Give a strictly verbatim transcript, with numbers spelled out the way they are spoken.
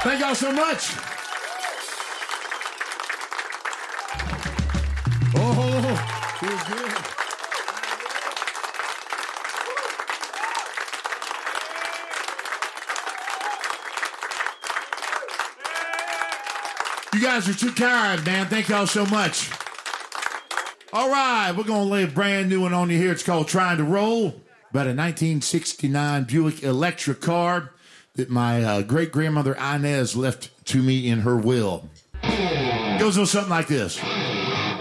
Thank y'all so much. Oh, feels good. You guys are too kind, man. Thank y'all so much. All right, we're going to lay a brand new one on you here. It's called Trying to Roll. About a nineteen sixty-nine Buick Electra car that my uh, great-grandmother Inez left to me in her will. Goes on something like this.